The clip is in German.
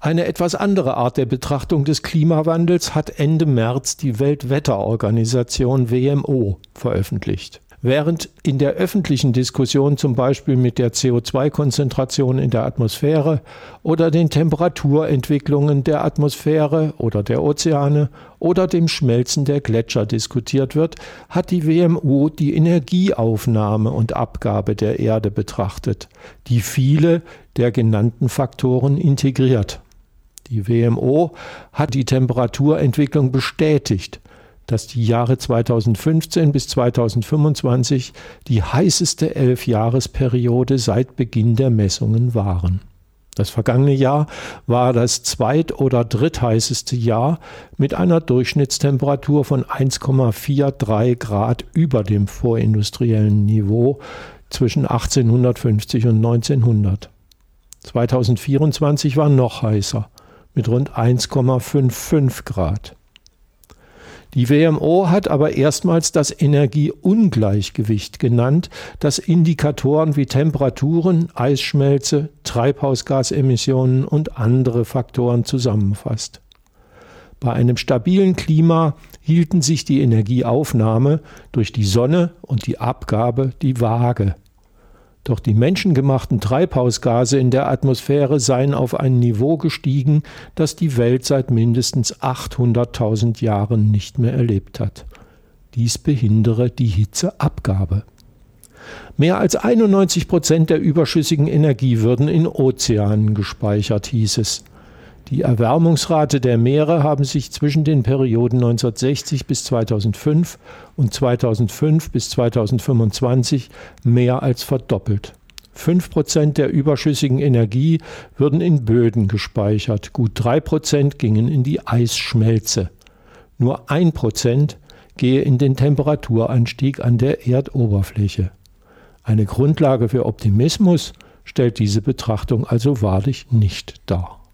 Eine etwas andere Art der Betrachtung des Klimawandels hat Ende März die Weltwetterorganisation WMO veröffentlicht. Während in der öffentlichen Diskussion zum Beispiel mit der CO2-Konzentration in der Atmosphäre oder den Temperaturentwicklungen der Atmosphäre oder der Ozeane oder dem Schmelzen der Gletscher diskutiert wird, hat die WMO die Energieaufnahme und Abgabe der Erde betrachtet, die viele der genannten Faktoren integriert. Die WMO hat die Temperaturentwicklung bestätigt, dass die Jahre 2015 bis 2025 die heißeste 11-Jahresperiode seit Beginn der Messungen waren. Das vergangene Jahr war das zweit- oder drittheißeste Jahr mit einer Durchschnittstemperatur von 1,43 Grad über dem vorindustriellen Niveau zwischen 1850 und 1900. 2024 war noch heißer mit rund 1,55 Grad. Die WMO hat aber erstmals das Energieungleichgewicht genannt, das Indikatoren wie Temperaturen, Eisschmelze, Treibhausgasemissionen und andere Faktoren zusammenfasst. Bei einem stabilen Klima hielten sich die Energieaufnahme durch die Sonne und die Abgabe die Waage. Doch die menschengemachten Treibhausgase in der Atmosphäre seien auf ein Niveau gestiegen, das die Welt seit mindestens 800.000 Jahren nicht mehr erlebt hat. Dies behindere die Hitzeabgabe. Mehr als 91% der überschüssigen Energie würden in Ozeanen gespeichert, hieß es. Die Erwärmungsrate der Meere haben sich zwischen den Perioden 1960 bis 2005 und 2005 bis 2025 mehr als verdoppelt. 5% der überschüssigen Energie würden in Böden gespeichert, gut 3% gingen in die Eisschmelze. Nur 1% gehe in den Temperaturanstieg an der Erdoberfläche. Eine Grundlage für Optimismus stellt diese Betrachtung also wahrlich nicht dar.